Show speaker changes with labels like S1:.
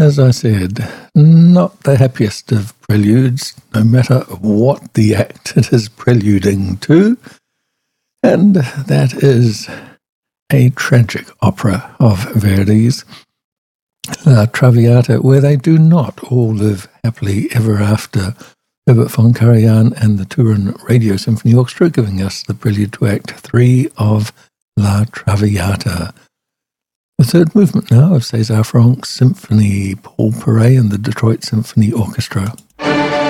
S1: As I said, not the happiest of preludes, no matter what the act it is preluding to, and that is a tragic opera of Verdi's, La Traviata, where they do not all live happily ever after. Herbert von Karajan and the Turin Radio Symphony Orchestra giving us the prelude to Act 3 of La Traviata. The third movement now of César Franck's Symphony, Paul Paray and the Detroit Symphony Orchestra.